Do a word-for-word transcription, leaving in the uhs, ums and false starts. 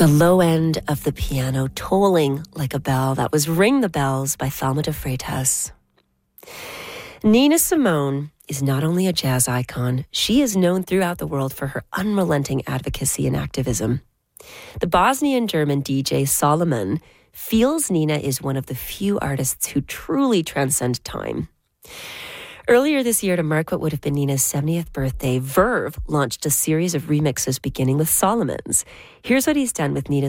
The low end of the piano tolling like a bell. That was Ring the Bells by Thelma de Freitas. Nina Simone is not only a jazz icon, she is known throughout the world for her unrelenting advocacy and activism. The Bosnian German D J Solomon feels Nina is one of the few artists who truly transcend time. Earlier this year, to mark what would have been Nina's seventieth birthday, Verve launched a series of remixes beginning with Solomon's. Here's what he's done with Nina's